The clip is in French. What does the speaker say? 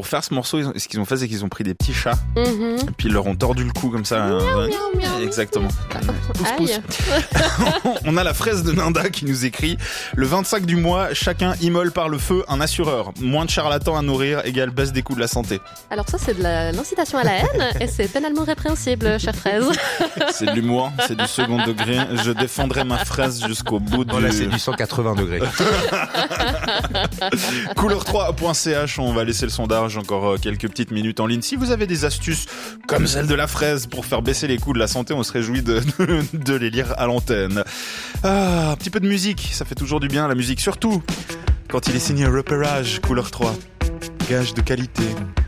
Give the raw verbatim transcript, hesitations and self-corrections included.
pour faire ce morceau, ils ont, ce qu'ils ont fait, c'est qu'ils ont pris des petits chats, mm-hmm. et puis ils leur ont tordu le cou comme ça. Miaou, euh, miaou, miaou. Exactement. Pousse, Aïe. pousse. On a la fraise de Ninda qui nous écrit « Le vingt-cinq du mois, chacun immole par le feu un assureur. Moins de charlatans à nourrir égale baisse des coûts de la santé. » Alors ça, c'est de la, l'incitation à la haine, et c'est pénalement répréhensible, chère fraise. C'est de l'humour, c'est du second degré. Je défendrai ma fraise jusqu'au bout du... Oh là, c'est du cent quatre-vingts degrés. couleur trois point c h, on va laisser le sondage encore quelques petites minutes en ligne. Si vous avez des astuces comme celle de la fraise pour faire baisser les coûts de la santé, on se réjouit de, de, de les lire à l'antenne. Ah, un petit peu de musique, ça fait toujours du bien, la musique, surtout quand il est signé repérage, couleur trois. Gage de qualité.